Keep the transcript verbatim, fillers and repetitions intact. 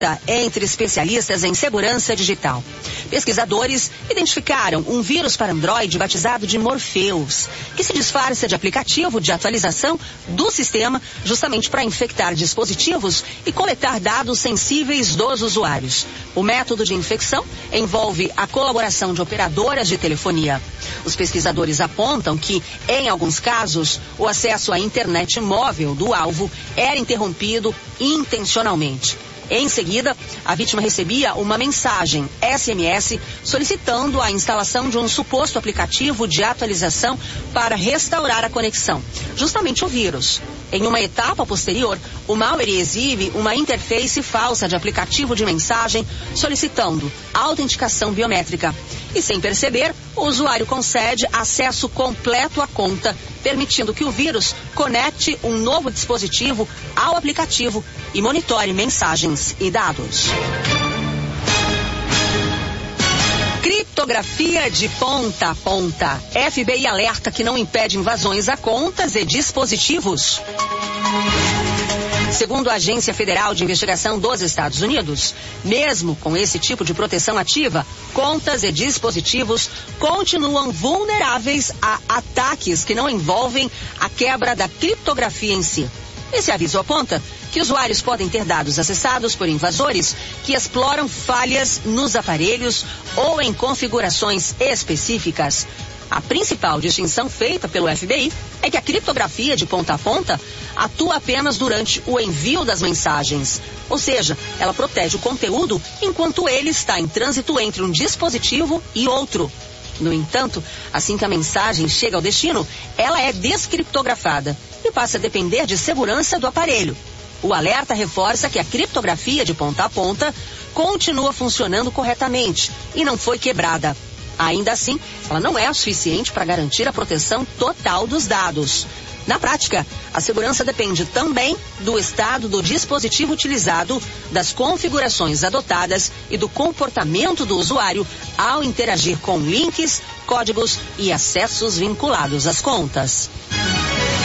entre especialistas em segurança digital. Pesquisadores identificaram um vírus para Android batizado de Morpheus, que se disfarça de aplicativo de atualização do sistema justamente para infectar dispositivos e coletar dados sensíveis dos usuários. O método de infecção envolve a colaboração de operadoras de telefonia. Os pesquisadores apontam que, em alguns casos, o acesso à internet móvel do alvo era interrompido intencionalmente. Em seguida, a vítima recebia uma mensagem S M S solicitando a instalação de um suposto aplicativo de atualização para restaurar a conexão, justamente o vírus. Em uma etapa posterior, o malware exibe uma interface falsa de aplicativo de mensagem solicitando autenticação biométrica. E sem perceber, o usuário concede acesso completo à conta, permitindo que o vírus conecte um novo dispositivo ao aplicativo e monitore mensagens e dados. Criptografia de ponta a ponta. F B I alerta que não impede invasões a contas e dispositivos. Segundo a Agência Federal de Investigação dos Estados Unidos, mesmo com esse tipo de proteção ativa, contas e dispositivos continuam vulneráveis a ataques que não envolvem a quebra da criptografia em si. Esse aviso aponta que usuários podem ter dados acessados por invasores que exploram falhas nos aparelhos ou em configurações específicas. A principal distinção feita pelo F B I é que a criptografia de ponta a ponta atua apenas durante o envio das mensagens. Ou seja, ela protege o conteúdo enquanto ele está em trânsito entre um dispositivo e outro. No entanto, assim que a mensagem chega ao destino, ela é descriptografada e passa a depender de segurança do aparelho. O alerta reforça que a criptografia de ponta a ponta continua funcionando corretamente e não foi quebrada. Ainda assim, ela não é o suficiente para garantir a proteção total dos dados. Na prática, a segurança depende também do estado do dispositivo utilizado, das configurações adotadas e do comportamento do usuário ao interagir com links, códigos e acessos vinculados às contas.